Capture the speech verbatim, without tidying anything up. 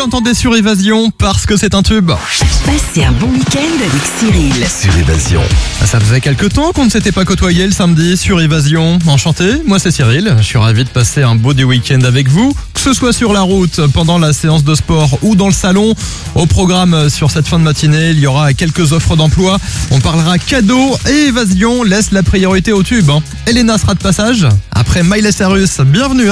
l'entendez sur Évasion parce que c'est un tube. Passez un bon week-end avec Cyril. Sur Évasion. Ça faisait quelques temps qu'on ne s'était pas côtoyé le samedi sur Évasion. Enchanté, moi c'est Cyril. Je suis ravi de passer un beau du week-end avec vous. Que ce soit sur la route, pendant la séance de sport ou dans le salon. Au programme sur cette fin de matinée, il y aura quelques offres d'emploi. On parlera cadeaux et Évasion laisse la priorité au tube. Elena sera de passage après Miley Cyrus. Bienvenue.